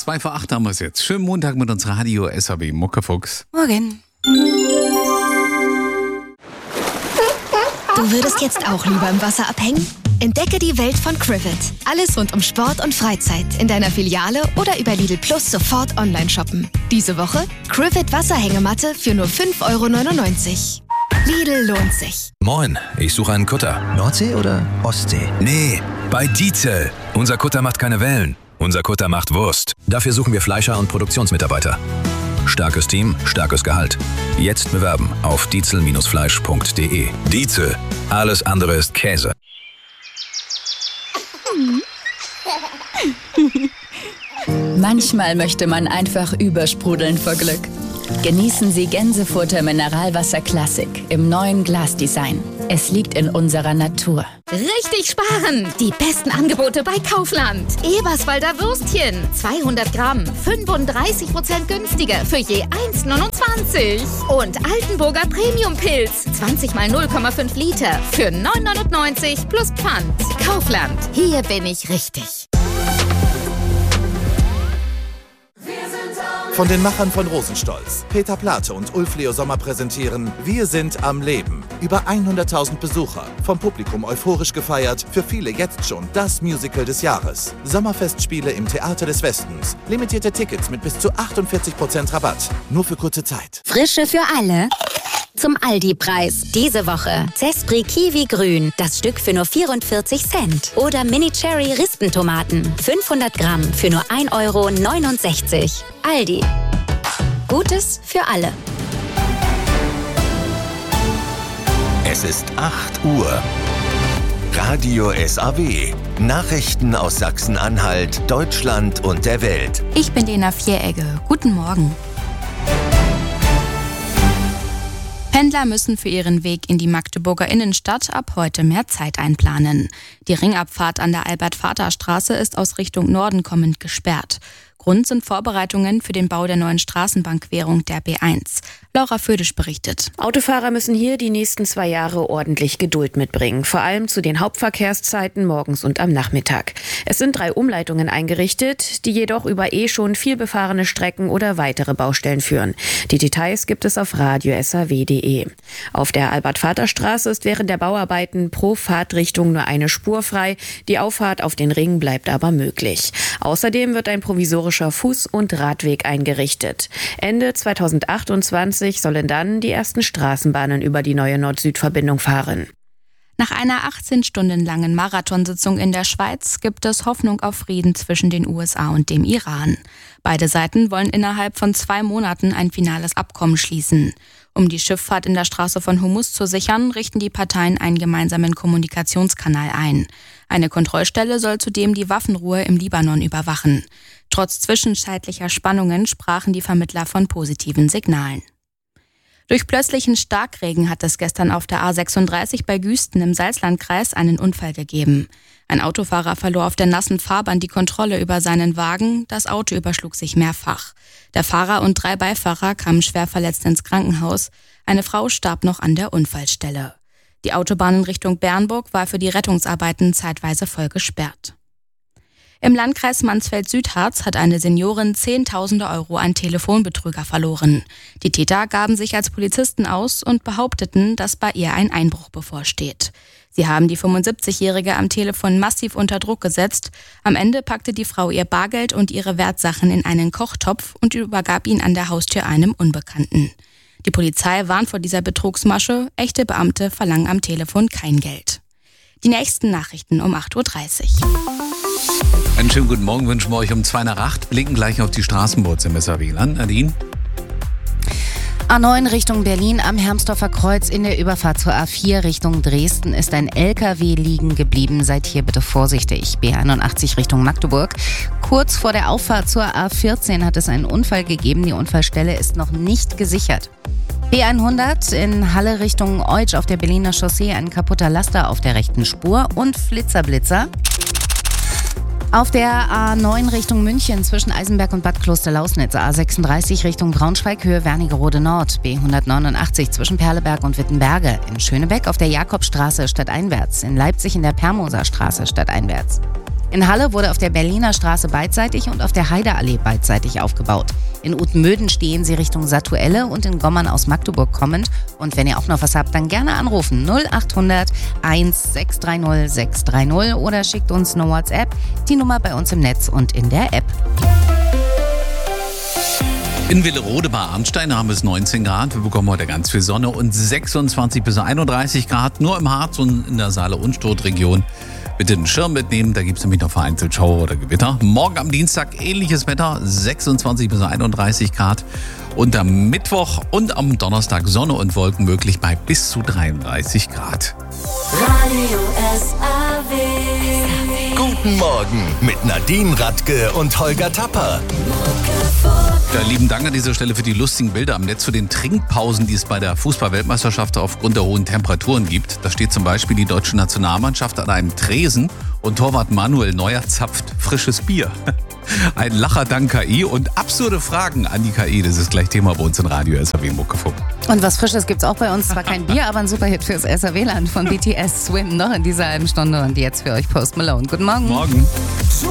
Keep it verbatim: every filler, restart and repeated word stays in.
Zwei vor acht haben wir es jetzt. Schönen Montag mit uns Radio S A B Muckefuchs. Morgen. Du würdest jetzt auch lieber im Wasser abhängen? Entdecke die Welt von Crivet. Alles rund um Sport und Freizeit in deiner Filiale oder über Lidl Plus sofort online shoppen. Diese Woche Crivet Wasserhängematte für nur fünf Euro neunundneunzig. Lidl lohnt sich. Moin, ich suche einen Kutter. Nordsee oder Ostsee? Nee, bei Dietzel. Unser Kutter macht keine Wellen. Unser Kutter macht Wurst. Dafür suchen wir Fleischer und Produktionsmitarbeiter. Starkes Team, starkes Gehalt. Jetzt bewerben auf dietzel Fleisch punkt de. Dietzel. Alles andere ist Käse. Manchmal möchte man einfach übersprudeln vor Glück. Genießen Sie Gänsefutter Mineralwasser Classic im neuen Glasdesign. Es liegt in unserer Natur. Richtig sparen! Die besten Angebote bei Kaufland. Eberswalder Würstchen, zweihundert Gramm, fünfunddreißig Prozent günstiger für je eins neunundzwanzig. Und Altenburger Premium Pilz, zwanzig mal null Komma fünf Liter für neun neunundneunzig plus Pfand. Kaufland, hier bin ich richtig. Von den Machern von Rosenstolz, Peter Plate und Ulf Leo Sommer präsentieren Wir sind am Leben. Über hunderttausend Besucher, vom Publikum euphorisch gefeiert, für viele jetzt schon das Musical des Jahres. Sommerfestspiele im Theater des Westens. Limitierte Tickets mit bis zu achtundvierzig Prozent Rabatt. Nur für kurze Zeit. Frische für alle. Zum Aldi-Preis. Diese Woche Zespri Kiwi Grün, das Stück für nur vierundvierzig Cent. Oder Mini Cherry Rispentomaten, fünfhundert Gramm für nur ein Euro neunundsechzig. Aldi. Gutes für alle. Es ist acht Uhr. Radio S A W. Nachrichten aus Sachsen-Anhalt, Deutschland und der Welt. Ich bin Dena Vieregge. Guten Morgen. Pendler müssen für ihren Weg in die Magdeburger Innenstadt ab heute mehr Zeit einplanen. Die Ringabfahrt an der Albert-Vater-Straße ist aus Richtung Norden kommend gesperrt. Grund sind Vorbereitungen für den Bau der neuen Straßenbahnquerung der B eins. Laura Födisch berichtet. Autofahrer müssen hier die nächsten zwei Jahre ordentlich Geduld mitbringen. Vor allem zu den Hauptverkehrszeiten morgens und am Nachmittag. Es sind drei Umleitungen eingerichtet, die jedoch über eh schon viel befahrene Strecken oder weitere Baustellen führen. Die Details gibt es auf radio s a w punkt de. Auf der Albert-Vater-Straße ist während der Bauarbeiten pro Fahrtrichtung nur eine Spur frei. Die Auffahrt auf den Ring bleibt aber möglich. Außerdem wird ein provisorischer Fuß- und Radweg eingerichtet. Ende zweitausendachtundzwanzig sollen dann die ersten Straßenbahnen über die neue Nord-Süd-Verbindung fahren. Nach einer achtzehn Stunden langen Marathonsitzung in der Schweiz gibt es Hoffnung auf Frieden zwischen den U S A und dem Iran. Beide Seiten wollen innerhalb von zwei Monaten ein finales Abkommen schließen. Um die Schifffahrt in der Straße von Hormuz zu sichern, richten die Parteien einen gemeinsamen Kommunikationskanal ein. Eine Kontrollstelle soll zudem die Waffenruhe im Libanon überwachen. Trotz zwischenzeitlicher Spannungen sprachen die Vermittler von positiven Signalen. Durch plötzlichen Starkregen hat es gestern auf der A sechsunddreißig bei Güsten im Salzlandkreis einen Unfall gegeben. Ein Autofahrer verlor auf der nassen Fahrbahn die Kontrolle über seinen Wagen, das Auto überschlug sich mehrfach. Der Fahrer und drei Beifahrer kamen schwer verletzt ins Krankenhaus. Eine Frau starb noch an der Unfallstelle. Die Autobahn in Richtung Bernburg war für die Rettungsarbeiten zeitweise voll gesperrt. Im Landkreis Mansfeld-Südharz hat eine Seniorin Zehntausende Euro an Telefonbetrüger verloren. Die Täter gaben sich als Polizisten aus und behaupteten, dass bei ihr ein Einbruch bevorsteht. Sie haben die fünfundsiebzigjährige am Telefon massiv unter Druck gesetzt. Am Ende packte die Frau ihr Bargeld und ihre Wertsachen in einen Kochtopf und übergab ihn an der Haustür einem Unbekannten. Die Polizei warnt vor dieser Betrugsmasche. Echte Beamte verlangen am Telefon kein Geld. Die nächsten Nachrichten um acht Uhr dreißig. Einen schönen guten Morgen wünschen wir euch um zwei nach acht. Blicken gleich auf die Straßenboards im S A W-Land. Nadine? A neun Richtung Berlin am Hermsdorfer Kreuz in der Überfahrt zur A vier Richtung Dresden ist ein L K W liegen geblieben. Seid hier bitte vorsichtig. B einundachtzig Richtung Magdeburg. Kurz vor der Auffahrt zur A vierzehn hat es einen Unfall gegeben. Die Unfallstelle ist noch nicht gesichert. B hundert in Halle Richtung Eutsch auf der Berliner Chaussee ein kaputter Laster auf der rechten Spur und Flitzerblitzer. Auf der A neun Richtung München zwischen Eisenberg und Bad Klosterlausnitz, A sechsunddreißig Richtung Braunschweig, Höhe Wernigerode Nord, B hundertneunundachtzig zwischen Perleberg und Wittenberge, in Schönebeck auf der Jakobstraße stadteinwärts, in Leipzig in der Permoser Straße stadteinwärts. In Halle wurde auf der Berliner Straße beidseitig und auf der Heideallee beidseitig aufgebaut. In Utmöden stehen sie Richtung Satuelle und in Gommern aus Magdeburg kommend. Und wenn ihr auch noch was habt, dann gerne anrufen null acht hundert eins sechs drei null sechs drei null oder schickt uns eine WhatsApp. Die Nummer bei uns im Netz und in der App. In Willerode bei Arnstein haben es neunzehn Grad. Wir bekommen heute ganz viel Sonne und sechsundzwanzig bis einunddreißig Grad. Nur im Harz und in der Saale-Unstrut-Region. Bitte den Schirm mitnehmen, da gibt es nämlich noch vereinzelt Schauer oder Gewitter. Morgen am Dienstag ähnliches Wetter, sechsundzwanzig bis einunddreißig Grad. Und am Mittwoch und am Donnerstag Sonne und Wolken möglich bei bis zu dreiunddreißig Grad. Radio S A W. Guten Morgen mit Nadine Radke und Holger Tapper. Ja, lieben Dank an dieser Stelle für die lustigen Bilder am Netz zu den Trinkpausen, die es bei der Fußball-Weltmeisterschaft aufgrund der hohen Temperaturen gibt. Da steht zum Beispiel die deutsche Nationalmannschaft an einem Tresen und Torwart Manuel Neuer zapft frisches Bier. Ein Lacher dank K I und absurde Fragen an die K I. Das ist gleich Thema bei uns in Radio S A W Muckefunk. Und was Frisches gibt's auch bei uns. Zwar kein Bier, aber ein Superhit fürs S A W-Land von B T S Swim noch in dieser halben Stunde. Und jetzt für euch Post Malone. Guten Morgen. Morgen.